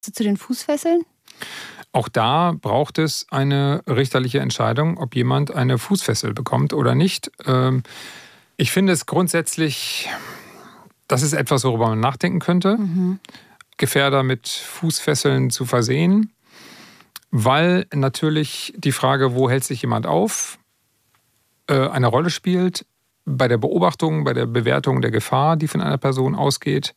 Zu den Fußfesseln? Auch da braucht es eine richterliche Entscheidung, ob jemand eine Fußfessel bekommt oder nicht. Ich finde es grundsätzlich, das ist etwas, worüber man nachdenken könnte, Gefährder mit Fußfesseln zu versehen, weil natürlich die Frage, wo hält sich jemand auf, eine Rolle spielt bei der Beobachtung, bei der Bewertung der Gefahr, die von einer Person ausgeht.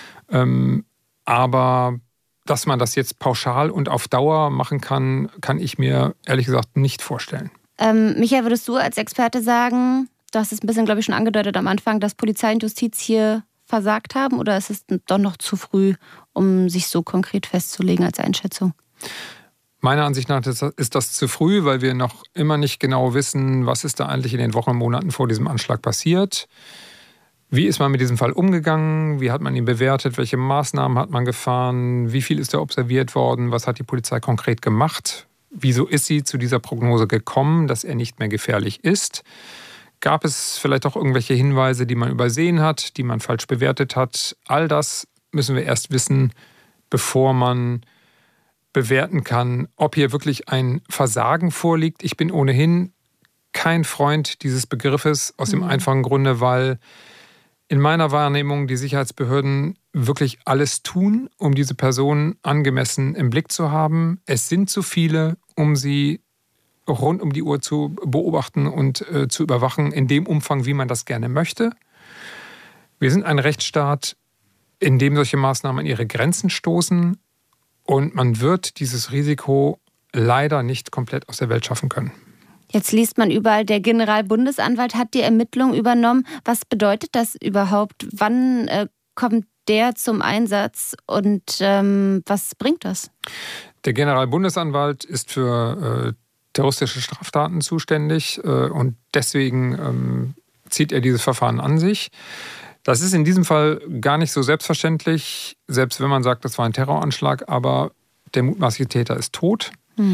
Aber dass man das jetzt pauschal und auf Dauer machen kann, kann ich mir ehrlich gesagt nicht vorstellen. Michael, würdest du als Experte sagen, du hast es ein bisschen, glaube ich, schon angedeutet am Anfang, dass Polizei und Justiz hier versagt haben? Oder ist es doch noch zu früh, um sich so konkret festzulegen als Einschätzung? Meiner Ansicht nach ist das zu früh, weil wir noch immer nicht genau wissen, was ist da eigentlich in den Wochen und Monaten vor diesem Anschlag passiert. Wie ist man mit diesem Fall umgegangen? Wie hat man ihn bewertet? Welche Maßnahmen hat man gefahren? Wie viel ist da observiert worden? Was hat die Polizei konkret gemacht? Wieso ist sie zu dieser Prognose gekommen, dass er nicht mehr gefährlich ist? Gab es vielleicht auch irgendwelche Hinweise, die man übersehen hat, die man falsch bewertet hat? All das müssen wir erst wissen, bevor man bewerten kann, ob hier wirklich ein Versagen vorliegt. Ich bin ohnehin kein Freund dieses Begriffes, aus dem einfachen Grunde, weil in meiner Wahrnehmung die Sicherheitsbehörden wirklich alles tun, um diese Person angemessen im Blick zu haben. Es sind zu viele, um sie rund um die Uhr zu beobachten und zu überwachen, in dem Umfang, wie man das gerne möchte. Wir sind ein Rechtsstaat, in dem solche Maßnahmen an ihre Grenzen stoßen und man wird dieses Risiko leider nicht komplett aus der Welt schaffen können. Jetzt liest man überall, der Generalbundesanwalt hat die Ermittlung übernommen. Was bedeutet das überhaupt? Wann kommt der zum Einsatz und was bringt das? Der Generalbundesanwalt ist für terroristische Straftaten zuständig und deswegen zieht er dieses Verfahren an sich. Das ist in diesem Fall gar nicht so selbstverständlich, selbst wenn man sagt, das war ein Terroranschlag, aber der mutmaßliche Täter ist tot.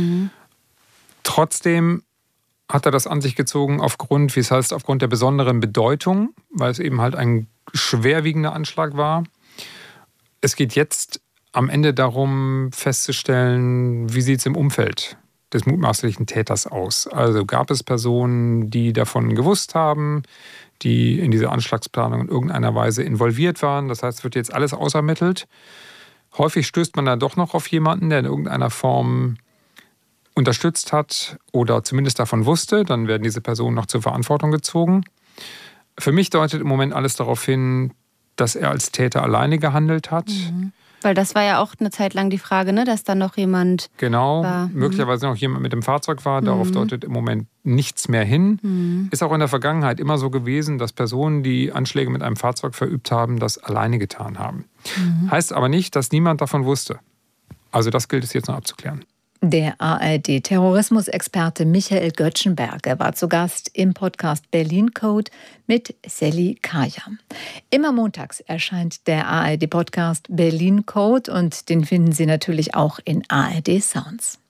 Trotzdem hat er das an sich gezogen aufgrund, wie es heißt, aufgrund der besonderen Bedeutung, weil es eben halt ein schwerwiegender Anschlag war. Es geht jetzt am Ende darum, festzustellen, wie sieht es im Umfeld des mutmaßlichen Täters aus. Also gab es Personen, die davon gewusst haben, die in diese Anschlagsplanung in irgendeiner Weise involviert waren. Das heißt, es wird jetzt alles ausermittelt. Häufig stößt man dann doch noch auf jemanden, der in irgendeiner Form unterstützt hat oder zumindest davon wusste, dann werden diese Personen noch zur Verantwortung gezogen. Für mich deutet im Moment alles darauf hin, dass er als Täter alleine gehandelt hat. Weil das war ja auch eine Zeit lang die Frage, ne, dass da noch jemand war. Möglicherweise noch jemand mit dem Fahrzeug war. Darauf deutet im Moment nichts mehr hin. Ist auch in der Vergangenheit immer so gewesen, dass Personen, die Anschläge mit einem Fahrzeug verübt haben, das alleine getan haben. Heißt aber nicht, dass niemand davon wusste. Also das gilt es jetzt noch abzuklären. Der ARD-Terrorismusexperte Michael Göttschenberg, er war zu Gast im Podcast Berlin Code mit Sally Kaya. Immer montags erscheint der ARD-Podcast Berlin Code und den finden Sie natürlich auch in ARD Sounds.